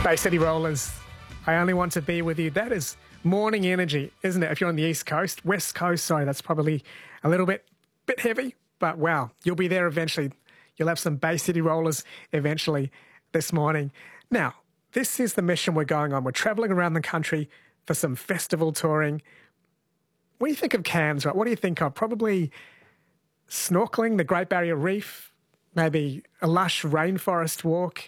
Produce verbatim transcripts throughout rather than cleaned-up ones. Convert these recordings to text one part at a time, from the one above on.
Bay City Rollers, I Only Want to Be With You. That is morning energy, isn't it? If you're on the East Coast, West Coast, sorry, that's probably a little bit bit heavy, but wow, you'll be there eventually. You'll have some Bay City Rollers eventually this morning. Now, this is the mission we're going on. We're travelling around the country for some festival touring. When you think of Cairns, right, what do you think of? Probably snorkeling, the Great Barrier Reef, maybe a lush rainforest walk.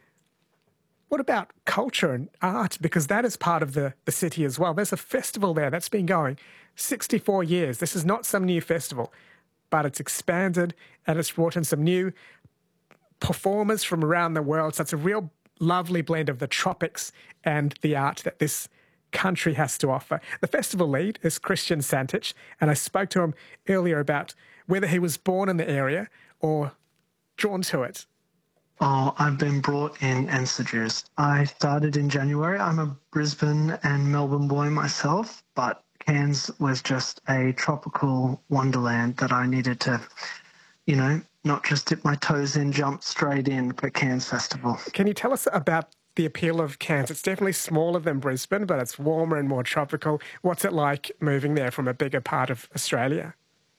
What about culture and art? Because that is part of the, the city as well. There's a festival there that's been going sixty-four years. This is not some new festival, but it's expanded and it's brought in some new performers from around the world. So it's a real lovely blend of the tropics and the art that this country has to offer. The festival lead is Christian Santich, and I spoke to him earlier about whether he was born in the area or drawn to it. Oh, I've been brought in and seduced. I started in January. I'm a Brisbane and Melbourne boy myself, but Cairns was just a tropical wonderland that I needed to, you know, not just dip my toes in, jump straight in for Cairns Festival. Can you tell us about the appeal of Cairns? It's definitely smaller than Brisbane, but it's warmer and more tropical. What's it like moving there from a bigger part of Australia?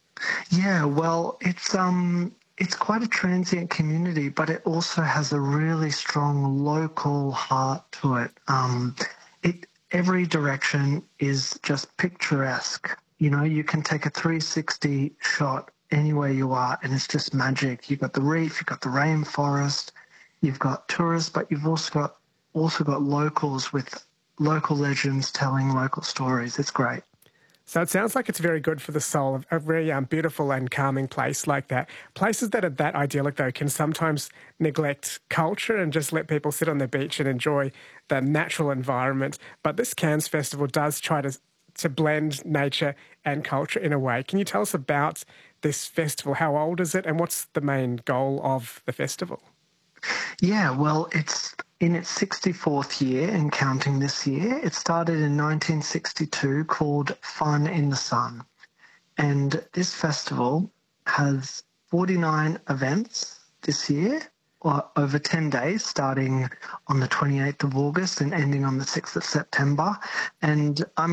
Yeah, well, it's um. It's quite a transient community, but it also has a really strong local heart to it. Um, it every direction is just picturesque. You know, you can take a three sixty shot anywhere you are, and it's just magic. You've got the reef, you've got the rainforest, you've got tourists, but you've also got also got locals with local legends telling local stories. It's great. So it sounds like it's very good for the soul, a very um, beautiful and calming place like that. Places that are that idyllic, though, can sometimes neglect culture and just let people sit on the beach and enjoy the natural environment. But this Cairns Festival does try to, to blend nature and culture in a way. Can you tell us about this festival? How old is it, and what's the main goal of the festival? Yeah, well, it's in its sixty-fourth year and counting this year. It started in nineteen sixty-two, called Fun in the Sun. And this festival has forty-nine events this year, or over ten days, starting on the twenty-eighth of August and ending on the sixth of September. And I'm